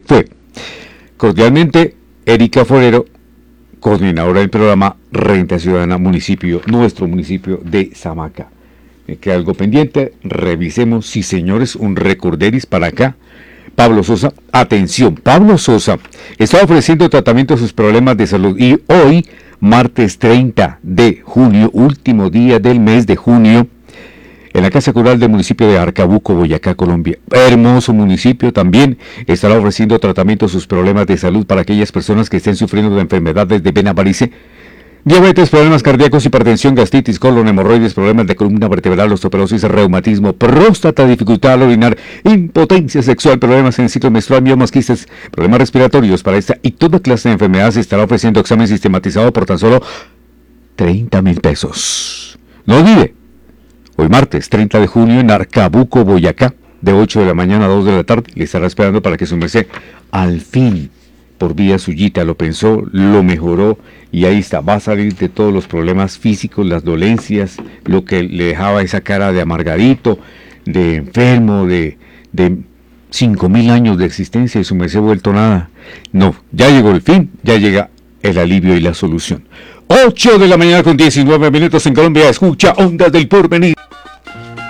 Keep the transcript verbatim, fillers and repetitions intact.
fue cordialmente Erika Forero, coordinadora del programa Renta Ciudadana, municipio, nuestro municipio de Samaca. Me queda algo pendiente, revisemos, sí señores, un recorderis para acá. Pablo Sosa, atención, Pablo Sosa está ofreciendo tratamiento a sus problemas de salud y hoy, martes treinta de junio, último día del mes de junio, en la Casa Cural del municipio de Arcabuco, Boyacá, Colombia. Hermoso municipio también. Estará ofreciendo tratamiento a sus problemas de salud para aquellas personas que estén sufriendo de enfermedades de vena varice, diabetes, problemas cardíacos, hipertensión, gastritis, colon, hemorroides, problemas de columna vertebral, osteoporosis, reumatismo, próstata, dificultad al orinar, impotencia sexual, problemas en el ciclo menstrual, miomas, quistes, problemas respiratorios. Para esta y toda clase de enfermedades se estará ofreciendo examen sistematizado por tan solo treinta mil pesos. No olvide, hoy martes treinta de junio en Arcabuco, Boyacá, de ocho de la mañana a dos de la tarde, le estará esperando para que su merced al fin, por vía suyita, lo pensó, lo mejoró y ahí está, va a salir de todos los problemas físicos, las dolencias, lo que le dejaba esa cara de amargadito, de enfermo, de, de cinco mil años de existencia y su merced vuelto nada. No, ya llegó el fin, ya llega el alivio y la solución. ocho de la mañana con diecinueve minutos en Colombia, escucha Ondas del Porvenir.